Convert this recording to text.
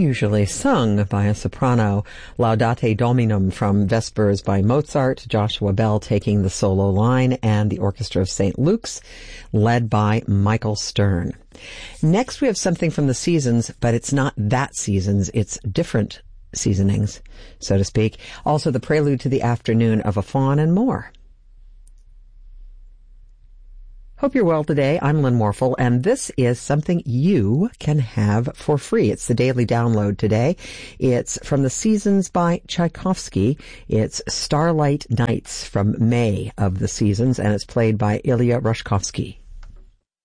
usually sung by a soprano. Laudate Dominum from Vespers by Mozart, Joshua Bell taking the solo line, and the Orchestra of St. Luke's, led by Michael Stern. Next, we have something from the seasons, but it's not that seasons, it's different seasonings, so to speak. Also, the prelude to the afternoon of a faun and more. Hope you're well today. I'm Lynn Morphle, and this is something you can have for free. It's the daily download today. It's from the Seasons by Tchaikovsky. It's Starlight Nights from May of the Seasons, and it's played by Ilya Rushkovsky.